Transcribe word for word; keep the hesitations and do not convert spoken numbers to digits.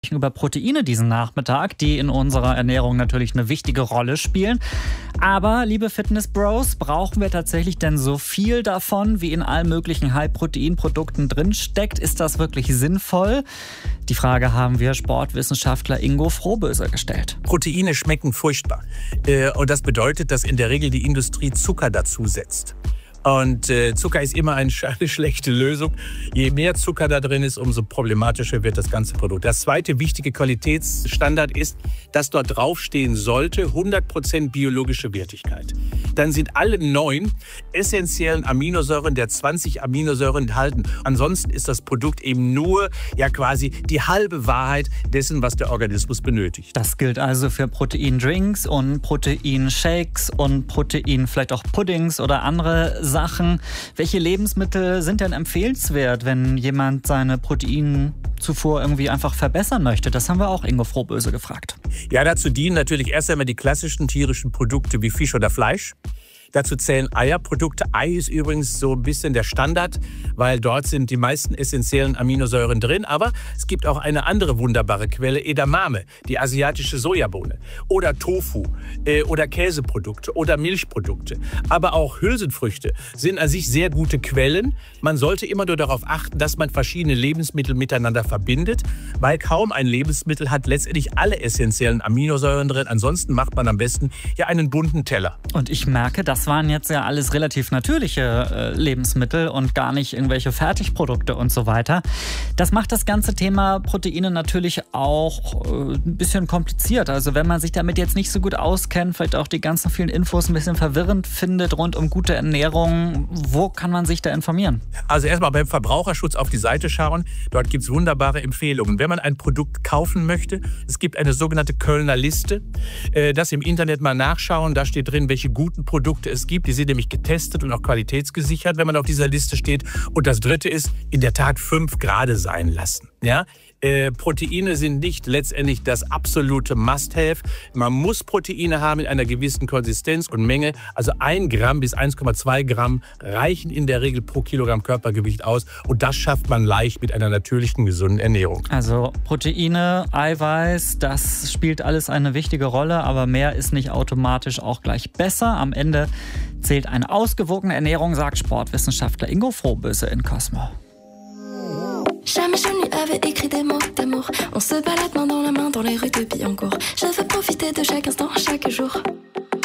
Über Proteine diesen Nachmittag, die in unserer Ernährung natürlich eine wichtige Rolle spielen. Aber, liebe Fitness-Bros, brauchen wir tatsächlich denn so viel davon, wie in allen möglichen High-Protein-Produkten drinsteckt? Ist das wirklich sinnvoll? Die Frage haben wir Sportwissenschaftler Ingo Frohböse gestellt. Proteine schmecken furchtbar. Und das bedeutet, dass in der Regel die Industrie Zucker dazusetzt. Und äh, Zucker ist immer eine schlechte Lösung. Je mehr Zucker da drin ist, umso problematischer wird das ganze Produkt. Das zweite wichtige Qualitätsstandard ist, dass dort draufstehen sollte hundert Prozent biologische Wertigkeit. Dann sind alle neun essentiellen Aminosäuren der zwanzig Aminosäuren enthalten. Ansonsten ist das Produkt eben nur ja quasi die halbe Wahrheit dessen, was der Organismus benötigt. Das gilt also für Proteindrinks und Proteinshakes und Protein, vielleicht auch Puddings oder andere Sachen. Welche Lebensmittel sind denn empfehlenswert, wenn jemand seine Proteinzufuhr irgendwie einfach verbessern möchte? Das haben wir auch Ingo Frohböse gefragt. Ja, dazu dienen natürlich erst einmal die klassischen tierischen Produkte wie Fisch oder Fleisch. Dazu zählen Eierprodukte. Ei ist übrigens so ein bisschen der Standard, weil dort sind die meisten essentiellen Aminosäuren drin. Aber es gibt auch eine andere wunderbare Quelle, Edamame, die asiatische Sojabohne. Oder Tofu äh, oder Käseprodukte oder Milchprodukte. Aber auch Hülsenfrüchte sind an sich sehr gute Quellen. Man sollte immer nur darauf achten, dass man verschiedene Lebensmittel miteinander verbindet, weil kaum ein Lebensmittel hat letztendlich alle essentiellen Aminosäuren drin. Ansonsten macht man am besten ja einen bunten Teller. Und ich merke, dass Das waren jetzt ja alles relativ natürliche äh, Lebensmittel und gar nicht irgendwelche Fertigprodukte und so weiter. Das macht das ganze Thema Proteine natürlich auch äh, ein bisschen kompliziert. Also wenn man sich damit jetzt nicht so gut auskennt, vielleicht auch die ganzen vielen Infos ein bisschen verwirrend findet rund um gute Ernährung, wo kann man sich da informieren? Also erstmal beim Verbraucherschutz auf die Seite schauen. Dort gibt es wunderbare Empfehlungen. Wenn man ein Produkt kaufen möchte, es gibt eine sogenannte Kölner Liste. Äh, das im Internet mal nachschauen. Da steht drin, welche guten Produkte es gibt. Die sind nämlich getestet und auch qualitätsgesichert, wenn man auf dieser Liste steht. Und das Dritte ist, in der Tat fünf Grade sein lassen. Ja? Äh, Proteine sind nicht letztendlich das absolute Must-Have. Man muss Proteine haben in einer gewissen Konsistenz und Menge. Also ein Gramm bis eins Komma zwei Gramm reichen in der Regel pro Kilogramm Körpergewicht aus. Und das schafft man leicht mit einer natürlichen, gesunden Ernährung. Also Proteine, Eiweiß, das spielt alles eine wichtige Rolle. Aber mehr ist nicht automatisch auch gleich besser. Am Ende zählt eine ausgewogene Ernährung, sagt Sportwissenschaftler Ingo Frohböse in Cosmo. Jamais je ne lui avais écrit des mots d'amour. On se balade main dans la main dans les rues de Billancourt. Je veux profiter de chaque instant, chaque jour.